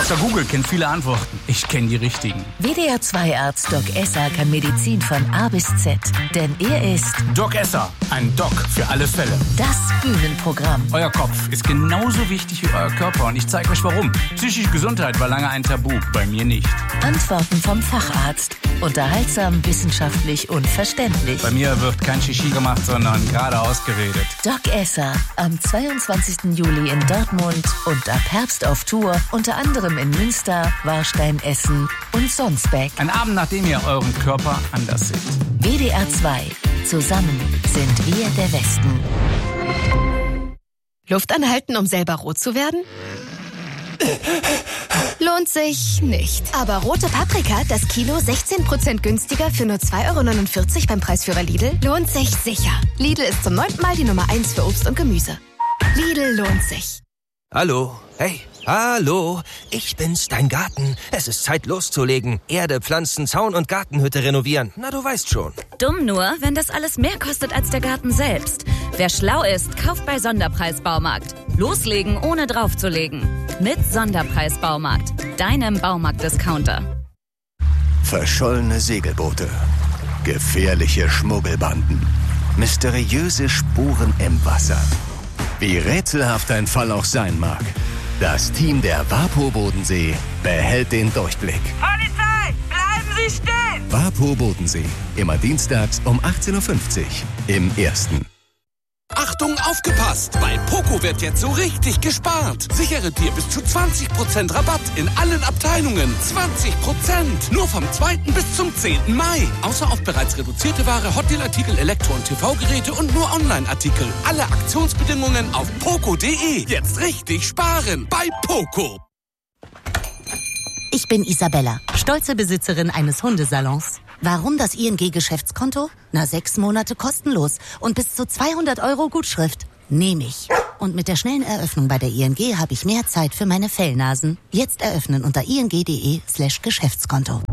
Dr. Google kennt viele Antworten. Ich kenne die richtigen. WDR 2 Arzt Doc Esser kann Medizin von A bis Z. Denn er ist Doc Esser, ein Doc für alle Fälle. Das Bühnenprogramm. Euer Kopf ist genauso wichtig wie euer Körper und ich zeige euch warum. Psychische Gesundheit war lange ein Tabu, bei mir nicht. Antworten vom Facharzt. Unterhaltsam, wissenschaftlich und verständlich. Bei mir wird kein Shishi gemacht, sondern geradeaus geredet. Doc Esser, am 22. Juli in Dortmund und ab Herbst auf Tour, unter anderem in Münster, Warstein, Essen und Sonsbeck. Ein Abend, nachdem ihr euren Körper anders seht. WDR 2. Zusammen sind wir der Westen. Luft anhalten, um selber rot zu werden? Lohnt sich nicht. Aber rote Paprika, das Kilo 16% günstiger für nur 2,49 € beim Preisführer Lidl, lohnt sich sicher. Lidl ist zum 9. Mal die Nummer 1 für Obst und Gemüse. Lidl lohnt sich. Hallo, hey, hallo, ich bin's, dein Garten. Es ist Zeit loszulegen. Erde, Pflanzen, Zaun und Gartenhütte renovieren. Na, du weißt schon. Dumm nur, wenn das alles mehr kostet als der Garten selbst. Wer schlau ist, kauft bei Sonderpreis-Baumarkt. Loslegen, ohne draufzulegen. Mit Sonderpreis-Baumarkt, deinem Baumarkt-Discounter. Verschollene Segelboote, gefährliche Schmuggelbanden, mysteriöse Spuren im Wasser. Wie rätselhaft ein Fall auch sein mag, das Team der WaPo Bodensee behält den Durchblick. Polizei, bleiben Sie stehen! WaPo Bodensee, immer dienstags um 18:50 Uhr im Ersten. Achtung, aufgepasst! Bei Poco wird jetzt so richtig gespart. Sichere dir bis zu 20% Rabatt in allen Abteilungen. 20%! Nur vom 2. bis zum 10. Mai. Außer auf bereits reduzierte Ware, Hotdeal-Artikel, Elektro- und TV-Geräte und nur Online-Artikel. Alle Aktionsbedingungen auf poco.de. Jetzt richtig sparen bei Poco. Ich bin Isabella, stolze Besitzerin eines Hundesalons. Warum das ING-Geschäftskonto? 6 Monate kostenlos und bis zu 200 € Gutschrift. Nehme ich. Und mit der schnellen Eröffnung bei der ING habe ich mehr Zeit für meine Fellnasen. Jetzt eröffnen unter ing.de/Geschäftskonto.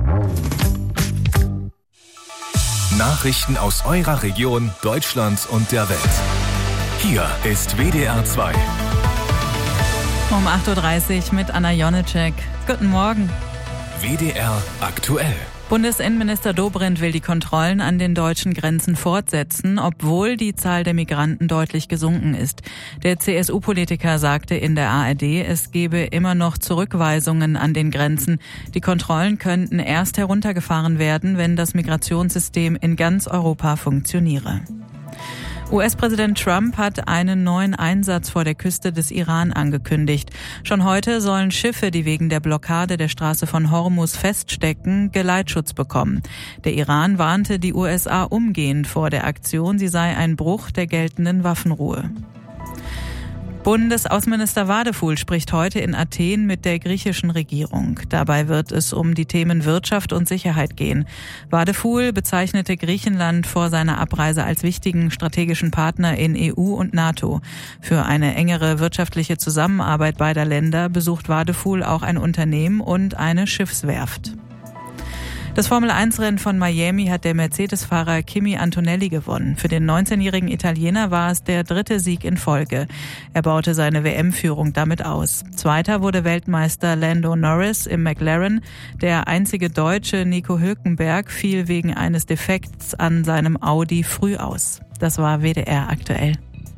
Nachrichten aus eurer Region, Deutschland und der Welt. Hier ist WDR 2. Um 8:30 Uhr mit Anna Jonitschek. Guten Morgen. WDR aktuell. Bundesinnenminister Dobrindt will die Kontrollen an den deutschen Grenzen fortsetzen, obwohl die Zahl der Migranten deutlich gesunken ist. Der CSU-Politiker sagte in der ARD, es gebe immer noch Zurückweisungen an den Grenzen. Die Kontrollen könnten erst heruntergefahren werden, wenn das Migrationssystem in ganz Europa funktioniere. US-Präsident Trump hat einen neuen Einsatz vor der Küste des Iran angekündigt. Schon heute sollen Schiffe, die wegen der Blockade der Straße von Hormuz feststecken, Geleitschutz bekommen. Der Iran warnte die USA umgehend vor der Aktion, sie sei ein Bruch der geltenden Waffenruhe. Bundesaußenminister Wadefuhl spricht heute in Athen mit der griechischen Regierung. Dabei wird es um die Themen Wirtschaft und Sicherheit gehen. Wadefuhl bezeichnete Griechenland vor seiner Abreise als wichtigen strategischen Partner in EU und NATO. Für eine engere wirtschaftliche Zusammenarbeit beider Länder besucht Wadefuhl auch ein Unternehmen und eine Schiffswerft. Das Formel-1-Rennen von Miami hat der Mercedes-Fahrer Kimi Antonelli gewonnen. Für den 19-jährigen Italiener war es der 3. Sieg in Folge. Er baute seine WM-Führung damit aus. Zweiter wurde Weltmeister Lando Norris im McLaren. Der einzige Deutsche, Nico Hülkenberg, fiel wegen eines Defekts an seinem Audi früh aus. Das war WDR aktuell.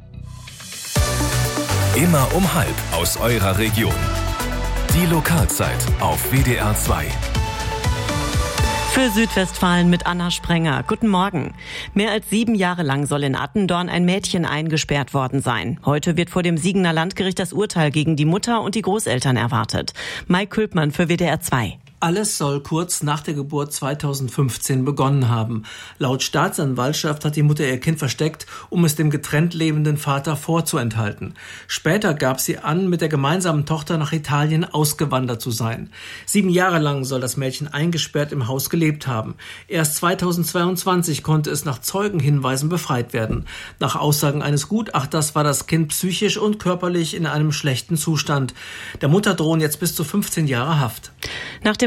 Immer um 12:30 aus eurer Region. Die Lokalzeit auf WDR 2. Für Südwestfalen mit Anna Sprenger. Guten Morgen. Mehr als 7 Jahre lang soll in Attendorn ein Mädchen eingesperrt worden sein. Heute wird vor dem Siegener Landgericht das Urteil gegen die Mutter und die Großeltern erwartet. Mike Külpmann für WDR 2. Alles soll kurz nach der Geburt 2015 begonnen haben. Laut Staatsanwaltschaft hat die Mutter ihr Kind versteckt, um es dem getrennt lebenden Vater vorzuenthalten. Später gab sie an, mit der gemeinsamen Tochter nach Italien ausgewandert zu sein. 7 Jahre lang soll das Mädchen eingesperrt im Haus gelebt haben. Erst 2022 konnte es nach Zeugenhinweisen befreit werden. Nach Aussagen eines Gutachters war das Kind psychisch und körperlich in einem schlechten Zustand. Der Mutter drohen jetzt bis zu 15 Jahre Haft. Nach dem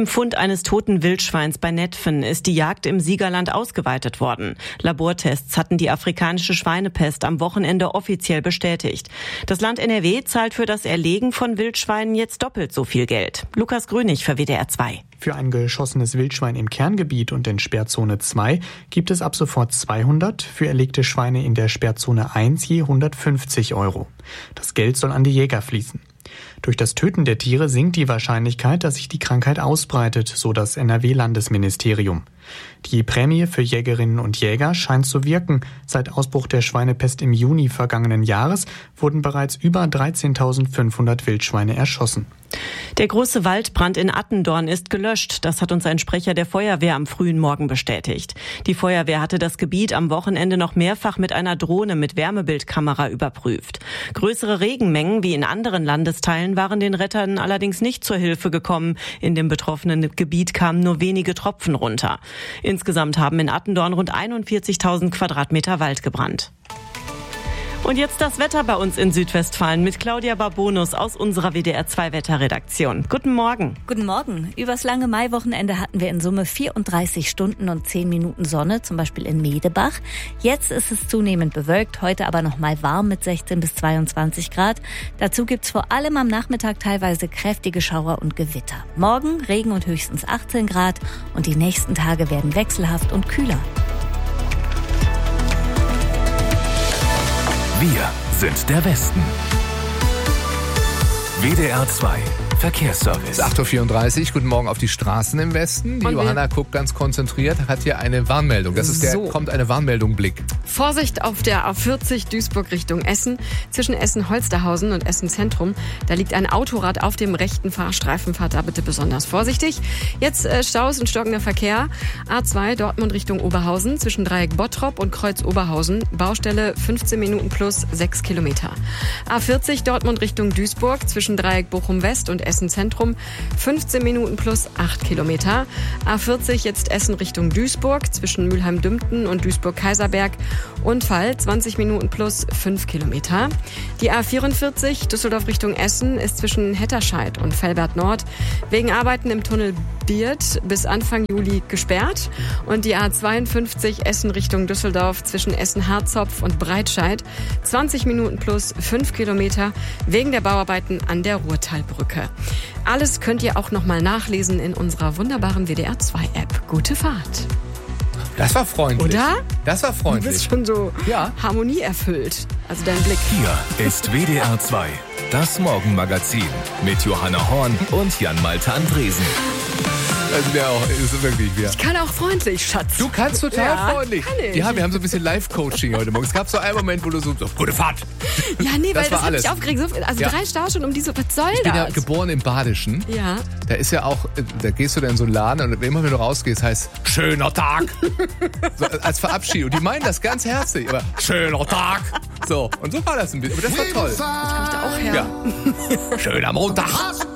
dem Fund eines toten Wildschweins bei Netphen ist die Jagd im Siegerland ausgeweitet worden. Labortests hatten die afrikanische Schweinepest am Wochenende offiziell bestätigt. Das Land NRW zahlt für das Erlegen von Wildschweinen jetzt doppelt so viel Geld. Lukas Grönig für WDR 2. Für ein geschossenes Wildschwein im Kerngebiet und in Sperrzone 2 gibt es ab sofort 200, für erlegte Schweine in der Sperrzone 1 je 150 €. Das Geld soll an die Jäger fließen. Durch das Töten der Tiere sinkt die Wahrscheinlichkeit, dass sich die Krankheit ausbreitet, so das NRW-Landesministerium. Die Prämie für Jägerinnen und Jäger scheint zu wirken. Seit Ausbruch der Schweinepest im Juni vergangenen Jahres wurden bereits über 13.500 Wildschweine erschossen. Der große Waldbrand in Attendorn ist gelöscht. Das hat uns ein Sprecher der Feuerwehr am frühen Morgen bestätigt. Die Feuerwehr hatte das Gebiet am Wochenende noch mehrfach mit einer Drohne mit Wärmebildkamera überprüft. Größere Regenmengen wie in anderen Landesteilen waren den Rettern allerdings nicht zur Hilfe gekommen. In dem betroffenen Gebiet kamen nur wenige Tropfen runter. Insgesamt haben in Attendorn rund 41.000 Quadratmeter Wald gebrannt. Und jetzt das Wetter bei uns in Südwestfalen mit Claudia Barbonus aus unserer WDR 2 Wetterredaktion. Guten Morgen. Guten Morgen. Übers lange Maiwochenende hatten wir in Summe 34 Stunden und 10 Minuten Sonne, zum Beispiel in Medebach. Jetzt ist es zunehmend bewölkt, heute aber noch mal warm mit 16 bis 22 Grad. Dazu gibt's vor allem am Nachmittag teilweise kräftige Schauer und Gewitter. Morgen Regen und höchstens 18 Grad und die nächsten Tage werden wechselhaft und kühler. Wir sind der Westen. WDR 2 Verkehrsservice. 8.34 Uhr, guten Morgen auf die Straßen im Westen. Die Johanna guckt ganz konzentriert, hat hier eine Warnmeldung. Das ist kommt eine Warnmeldung, Blick. Vorsicht auf der A40 Duisburg Richtung Essen. Zwischen Essen-Holsterhausen und Essen-Zentrum. Da liegt ein Autorad auf dem rechten Fahrstreifen. Fahrt da bitte besonders vorsichtig. Jetzt Staus und stockender Verkehr. A2 Dortmund Richtung Oberhausen. Zwischen Dreieck Bottrop und Kreuz Oberhausen. Baustelle 15 Minuten plus 6 Kilometer. A40 Dortmund Richtung Duisburg. Zwischen Dreieck Bochum West und Essen-Zentrum 15 Minuten plus 8 Kilometer. A40 jetzt Essen Richtung Duisburg zwischen Mülheim-Dümpten und Duisburg-Kaiserberg. Unfall 20 Minuten plus 5 Kilometer. Die A44 Düsseldorf Richtung Essen ist zwischen Hetterscheid und Velbert Nord wegen Arbeiten im Tunnel Biert bis Anfang Juli gesperrt. Und die A52 Essen Richtung Düsseldorf zwischen Essen-Harzopf und Breitscheid 20 Minuten plus 5 Kilometer wegen der Bauarbeiten an der Ruhrtalbrücke. Alles könnt ihr auch nochmal nachlesen in unserer wunderbaren WDR 2 App. Gute Fahrt. Das war freundlich. Oder? Das war freundlich. Du bist schon so Harmonie erfüllt. Also dein Blick. Hier ist WDR 2, das Morgenmagazin mit Johanna Horn und Jan-Malte Andresen. Also ist wirklich wir. Ich kann auch freundlich, Schatz. Du kannst total freundlich. Kann ich. Ja, wir haben so ein bisschen Live-Coaching heute Morgen. Es gab so einen Moment, wo du so gute Fahrt. Ja, nee, weil das hat alles. mich aufgeregt. Also 3 Staus und um die so, was soll das? Ich bin ja geboren im Badischen. Ja. Da ist ja auch, da gehst du dann in so einen Laden und immer wenn du rausgehst, heißt schöner Tag. So, als Verabschiedung. Die meinen das ganz herzlich, aber schöner Tag. So, und so war das ein bisschen. Aber das war toll. Jetzt komm ich da auch her. Ja. Schöner Montag.